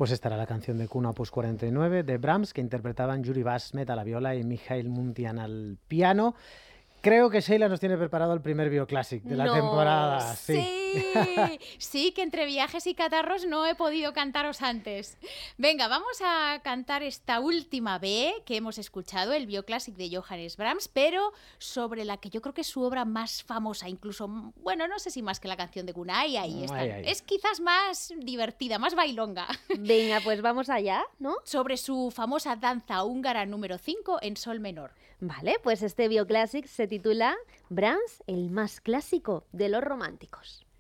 Pues esta era la canción de Cuna Opus 49 de Brahms, que interpretaban Yuri Basmet a la viola y Mikhail Muntian al piano. Creo que Sheila nos tiene preparado el primer Bioclásic de la temporada. Sí, sí, que entre viajes y catarros no he podido cantaros antes. Venga, vamos a cantar esta última B que hemos escuchado, el Bioclásic de Johannes Brahms, pero sobre la que yo creo que es su obra más famosa, incluso, bueno, no sé si más que la canción de Gunay, ahí está. Es quizás más divertida, más bailonga. Venga, pues vamos allá, ¿no? Sobre su famosa danza húngara número 5 en sol menor. Vale, pues este Bioclásic se titula Brahms, el más clásico de los románticos.